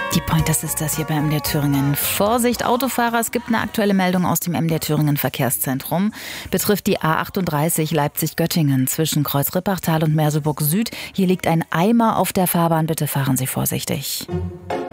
Die Pointer Sisters hier bei MDR Thüringen. Vorsicht Autofahrer, es gibt eine aktuelle Meldung aus dem MDR Thüringen Verkehrszentrum. Betrifft die A38 Leipzig-Göttingen zwischen Kreuz-Rippachtal und Merseburg Süd. Hier liegt ein Eimer auf der Fahrbahn, bitte fahren Sie vorsichtig.